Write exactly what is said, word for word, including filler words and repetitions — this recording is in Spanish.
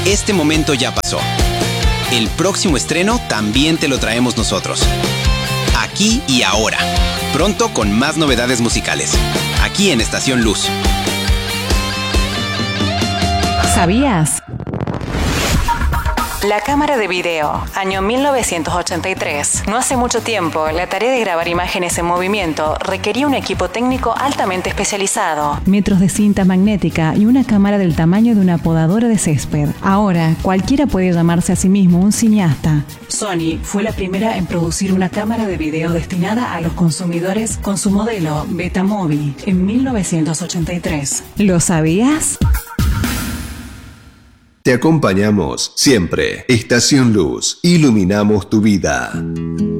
Este momento ya pasó. El próximo estreno también te lo traemos nosotros. Aquí y ahora. Pronto con más novedades musicales. Aquí en Estación Luz. ¿Sabías? La cámara de video, año mil novecientos ochenta y tres. No hace mucho tiempo, la tarea de grabar imágenes en movimiento requería un equipo técnico altamente especializado. Metros de cinta magnética y una cámara del tamaño de una podadora de césped. Ahora, cualquiera puede llamarse a sí mismo un cineasta. Sony fue la primera en producir una cámara de video destinada a los consumidores con su modelo Betamovie en mil novecientos ochenta y tres. ¿Lo sabías? Te acompañamos siempre. Estación Luz. Iluminamos tu vida.